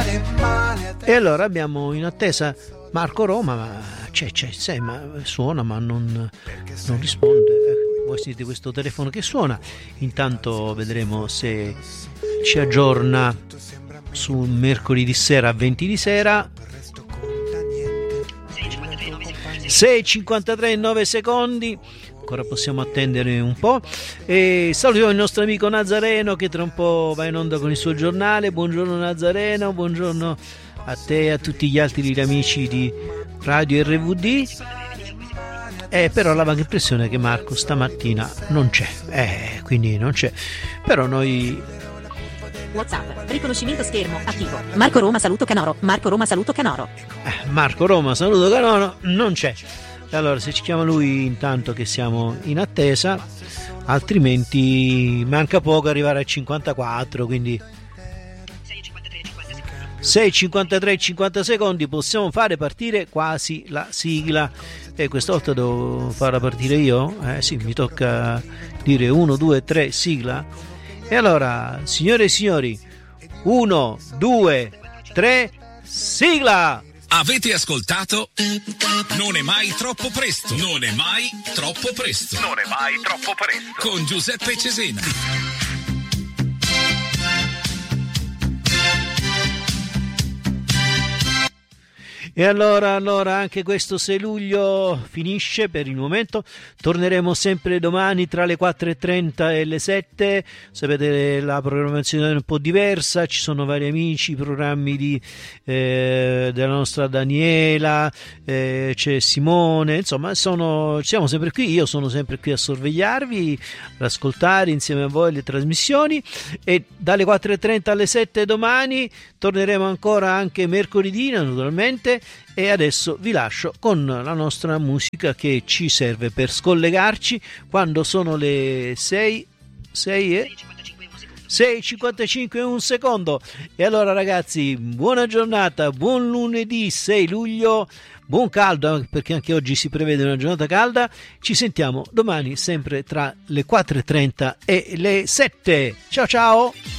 E allora abbiamo in attesa Marco Roma, ma c'è, ma suona ma non risponde. Voi sentite questo telefono che suona, intanto vedremo se ci aggiorna su mercoledì sera a 20 di sera. 6:53 9 secondi, ancora possiamo attendere un po'. E salutiamo il nostro amico Nazareno che tra un po' va in onda con il suo giornale. Buongiorno Nazareno, buongiorno a te e a tutti gli altri amici di Radio RVD. Però la vaga impressione è che Marco stamattina non c'è, quindi non c'è, però noi WhatsApp, riconoscimento schermo attivo. Marco Roma saluto Canoro. Marco Roma saluto Canoro. Marco Roma saluto Canoro non c'è. Allora se ci chiama lui intanto che siamo in attesa, altrimenti manca poco arrivare a 54, quindi 6:53 50 secondi possiamo fare partire quasi la sigla. E questa volta devo farla partire io? Sì, mi tocca dire 1, 2, 3 sigla. E allora, signore e signori, 1, 2, 3 sigla! Avete ascoltato? Non è mai troppo presto. Non è mai troppo presto. Non è mai troppo presto. Con Giuseppe Cesena. E allora anche questo 6 luglio finisce per il momento. Torneremo sempre domani tra le 4:30 e le 7. Sapete, la programmazione è un po' diversa, ci sono vari amici, programmi della nostra Daniela, c'è Simone, insomma siamo sempre qui, io sono sempre qui a sorvegliarvi, ad ascoltare insieme a voi le trasmissioni. E dalle 4:30 alle 7 domani torneremo ancora anche mercoledì naturalmente. E adesso vi lascio con la nostra musica che ci serve per scollegarci quando sono le 6:55 e un secondo. E allora ragazzi, buona giornata, buon lunedì 6 luglio, buon caldo perché anche oggi si prevede una giornata calda. Ci sentiamo domani sempre tra le 4:30 e le 7. Ciao ciao!